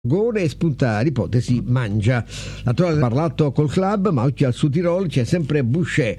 Gone spunta l'ipotesi mangia. L'attuale ha parlato col club, ma occhio al Sud Tirol, c'è sempre Boucher.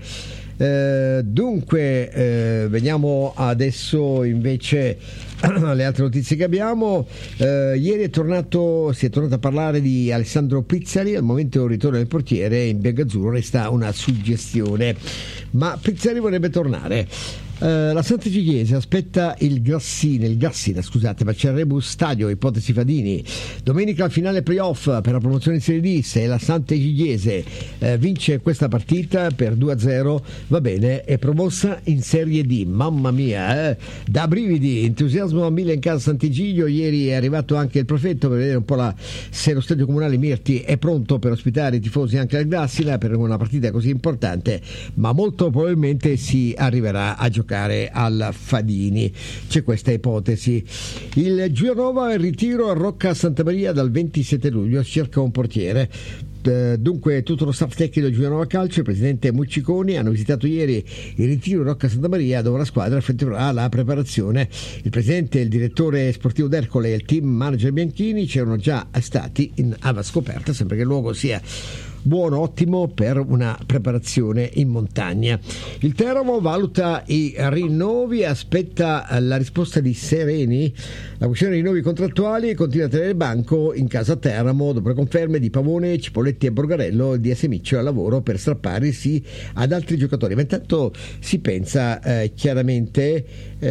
Veniamo adesso invece alle altre notizie che abbiamo. Ieri si è tornato a parlare di Alessandro Pizzari. Al momento ritorno del portiere in biancazzurro, resta una suggestione, ma Pizzari vorrebbe tornare. La Sant'Egidiese aspetta il Grassina, ma c'è il Rebus Stadio, ipotesi Fadini. Domenica finale playoff per la promozione in Serie D. Se la Sant'Egidiese vince questa partita per 2-0, va bene, è promossa in Serie D. Mamma mia, da brividi, entusiasmo a mille in casa Sant'Egidio. Ieri è arrivato anche il prefetto per vedere un po' se lo stadio comunale Mirti è pronto per ospitare i tifosi anche al Grassina per una partita così importante, ma molto probabilmente si arriverà a giocare al Fadini. C'è questa ipotesi. Il Gianova in ritiro a Rocca Santa Maria dal 27 luglio, cerca un portiere. Dunque tutto lo staff tecnico del Giulianova Calcio, il presidente Mucciconi hanno visitato ieri il ritiro Rocca Santa Maria, dove la squadra effettuerà la preparazione. Il presidente, il direttore sportivo d'Ercole e il team manager Bianchini c'erano già stati in ava scoperta, sempre che il luogo sia buono, ottimo per una preparazione in montagna. Il Teramo valuta i rinnovi, aspetta la risposta di Sereni. La questione dei rinnovi contrattuali e continua a tenere banco in casa Teramo dopo le conferme di Pavone, Cipolletti e Borgarello. Il DS Miccio è al lavoro per strapparsi ad altri giocatori, ma intanto si pensa chiaramente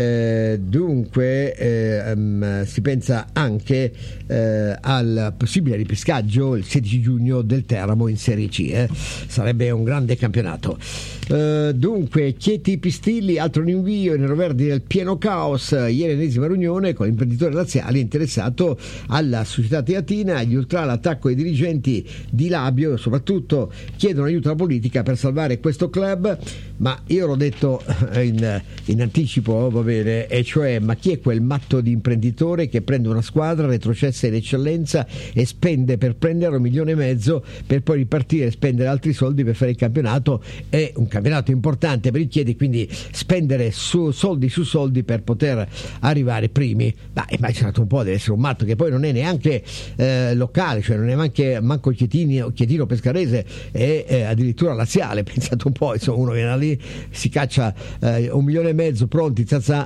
si pensa anche al possibile ripescaggio il 16 giugno del Teramo in Serie C. Sarebbe un grande campionato. Dunque Chieti Pistilli, altro rinvio, i neroverdi del pieno caos. Ieri ennesima riunione con l'imprenditore laziale interessato alla società teatina. Gli ultra l'attacco ai dirigenti di Labio, soprattutto chiedono aiuto alla politica per salvare questo club, ma io l'ho detto in anticipo, va bene, e cioè, ma chi è quel matto di imprenditore che prende una squadra retrocessa in eccellenza e spende per prendere 1,5 milioni per poi ripartire e spendere altri soldi per fare il campionato? È un campionato importante per il Chieti, quindi spendere soldi su soldi per poter arrivare primi, ma immaginate un po', deve essere un matto che poi non è neanche locale, cioè non è manco chietino pescarese, è addirittura laziale. Pensate un po', insomma, uno viene lì, si caccia 1,5 milioni pronti,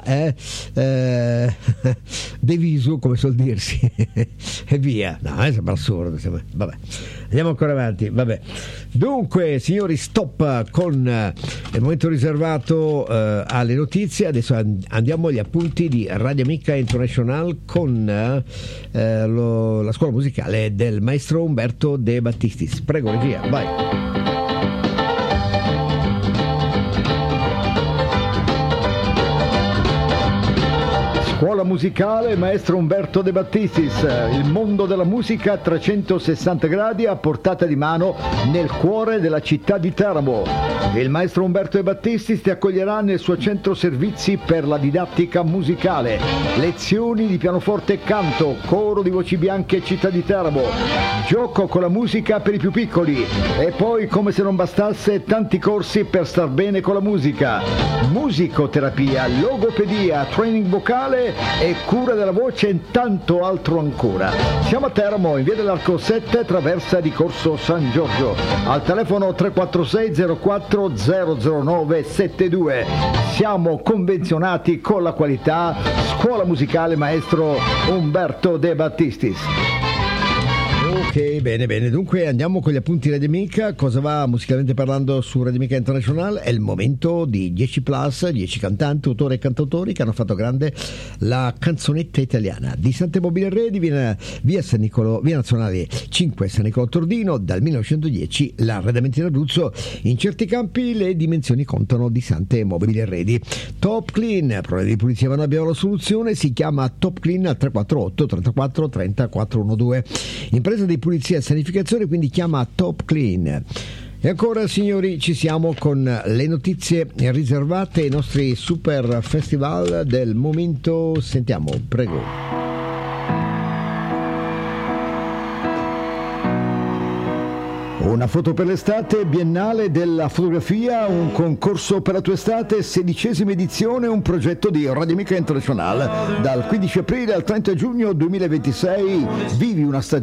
deviso, come suol dirsi, e via. No, sembra assurdo, vabbè, andiamo ancora avanti. Vabbè, dunque signori, stop con il momento riservato alle notizie. Adesso andiamo agli appunti di Radio Amica International con la scuola musicale del maestro Umberto De Battistis. Prego regia, vai. Scuola musicale maestro Umberto De Battistis, il mondo della musica a 360 gradi a portata di mano nel cuore della città di Teramo. Il maestro Umberto De Battistis ti accoglierà nel suo centro servizi per la didattica musicale, lezioni di pianoforte e canto, coro di voci bianche città di Teramo, gioco con la musica per i più piccoli e poi, come se non bastasse, tanti corsi per star bene con la musica, musicoterapia, logopedia, training vocale e cura della voce e tanto altro ancora. Siamo a Teramo, in via dell'Arco 7, traversa di Corso San Giorgio, al telefono 346 04 009 72. Siamo convenzionati con la qualità. Scuola musicale maestro Umberto De Battistis. Ok, bene, dunque andiamo con gli appunti Radio Amica. Cosa va musicalmente parlando su Radio Amica International? È il momento di 10 cantanti, autori e cantautori che hanno fatto grande la canzonetta italiana. Di Sante Mobile Redi, via Nazionale 5 San Nicolò Tordino, dal 1910 l'arredamento in Abruzzo. In certi campi le dimensioni contano di Sante Mobile Redi. Top Clean, problemi di pulizia ma noi abbiamo la soluzione, si chiama Top Clean al 348 34 30 412. Impresa di pulizia e sanificazione, quindi chiama Top Clean. E ancora signori, ci siamo con le notizie riservate ai nostri super festival del momento. Sentiamo, prego. Una foto per l'estate, Biennale della fotografia, un concorso per la tua estate, 16ª edizione, un progetto di Radio Amica International. Dal 15 aprile al 30 giugno 2026 vivi una stagione